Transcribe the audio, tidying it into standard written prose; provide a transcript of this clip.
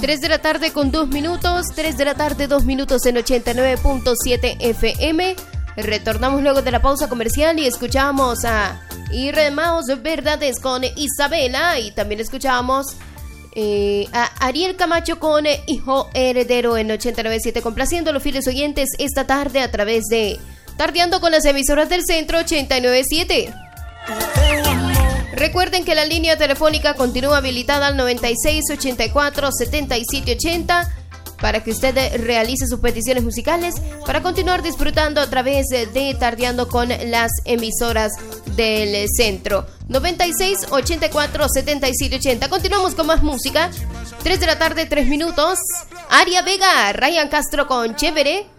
3 de la tarde con 2 minutos, 3 de la tarde 2 minutos en 89.7 FM. Retornamos luego de la pausa comercial y escuchamos a Irmãos Verdades con Isabela, y también escuchamos a Ariel Camacho con Hijo Heredero en 89.7, complaciendo a los fieles oyentes esta tarde a través de Tardeando con las emisoras del centro 89.7. Recuerden que la línea telefónica continúa habilitada al 96 84 77 80 para que usted realice sus peticiones musicales para continuar disfrutando a través de Tardeando con las emisoras del centro. 96 84 77 80. Continuamos con más música. 3 de la tarde 3 minutos. Aria Vega, Ryan Castro con Chévere.